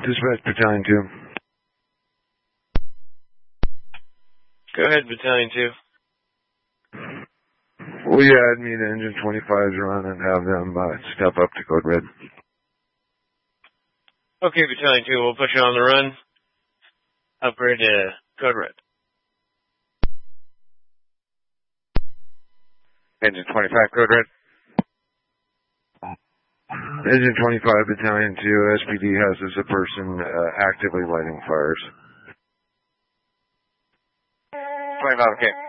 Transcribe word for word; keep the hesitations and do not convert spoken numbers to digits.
Dispatch Battalion two. Go ahead, Battalion two. Will you add me to Engine twenty-five's run and have them uh, step up to Code Red? Okay, Battalion two, we'll put you on the run. Upgrade to Code Red. Engine twenty-five, Code Red. Engine twenty-five, Battalion two, S P D has as a person uh, actively lighting fires. twenty-five, okay.